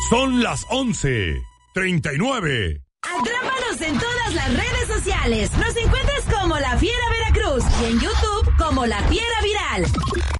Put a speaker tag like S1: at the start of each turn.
S1: Son las 11:39.
S2: Atrápanos en todas las redes sociales. Nos encuentras como La Fiera Veracruz y en YouTube como La Fiera Viral.